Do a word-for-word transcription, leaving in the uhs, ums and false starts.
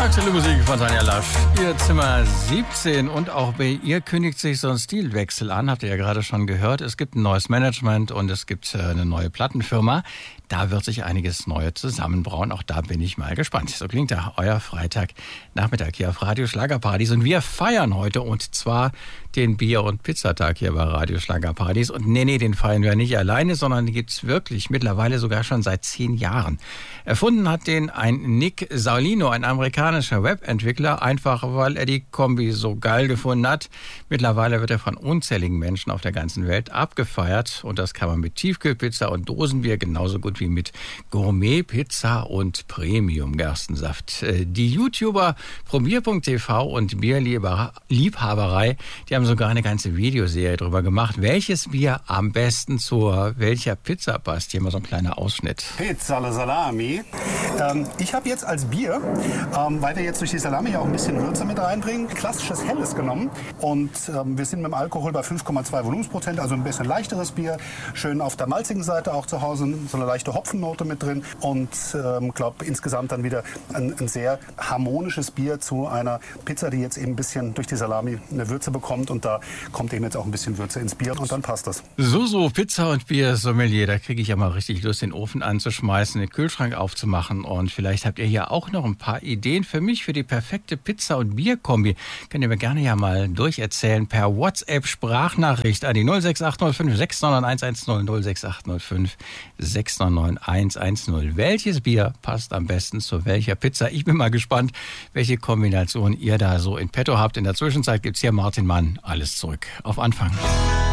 Aktuelle Musik von Tanja Lasch. Ihr Zimmer siebzehn und auch bei ihr kündigt sich so ein Stilwechsel an, habt ihr ja gerade schon gehört. Es gibt ein neues Management und es gibt eine neue Plattenfirma. Da wird sich einiges Neues zusammenbrauen. Auch da bin ich mal gespannt. So klingt ja euer Freitagnachmittag hier auf Radio Schlagerpartys. Und wir feiern heute und zwar den Bier- und Pizzatag hier bei Radio Schlagerpartys. Und nee, nee, den feiern wir nicht alleine, sondern den gibt's wirklich mittlerweile sogar schon seit zehn Jahren. Erfunden hat den ein Nick Saulino, ein amerikanischer Webentwickler, einfach weil er die Kombi so geil gefunden hat. Mittlerweile wird er von unzähligen Menschen auf der ganzen Welt abgefeiert. Und das kann man mit Tiefkühlpizza und Dosenbier genauso gut wie mit Gourmet-Pizza und Premium-Gerstensaft. Die YouTuber Probier Punkt T V und Bierliebhaberei, die haben sogar eine ganze Videoserie darüber gemacht, welches Bier am besten zu welcher Pizza passt. Hier mal so ein kleiner Ausschnitt. Pizza alla Salami. Ähm, ich habe jetzt als Bier, ähm, weil wir jetzt durch die Salami ja auch ein bisschen Würze mit reinbringen, klassisches Helles genommen. Und ähm, wir sind mit dem Alkohol bei fünf Komma zwei Volumensprozent, also ein bisschen leichteres Bier. Schön auf der malzigen Seite auch zu Hause, so eine leichte Hopfennote mit drin. Und ich ähm, glaube insgesamt dann wieder ein, ein sehr harmonisches Bier zu einer Pizza, die jetzt eben ein bisschen durch die Salami eine Würze bekommt. Und da kommt eben jetzt auch ein bisschen Würze ins Bier und dann passt das. So, so, Pizza und Bier Sommelier, da kriege ich ja mal richtig Lust, den Ofen anzuschmeißen, den Kühlschrank aufzumachen. Und vielleicht habt ihr hier auch noch ein paar Ideen für mich, für die perfekte Pizza- und Bierkombi. Könnt ihr mir gerne ja mal durcherzählen per WhatsApp-Sprachnachricht an die null sechs acht null fünf sechs neun neun eins eins null null sechs acht null fünf sechs neun neun eins eins null. Welches Bier passt am besten zu welcher Pizza? Ich bin mal gespannt, welche Kombination ihr da so in petto habt. In der Zwischenzeit gibt's hier Martin Mann. Alles zurück auf Anfang.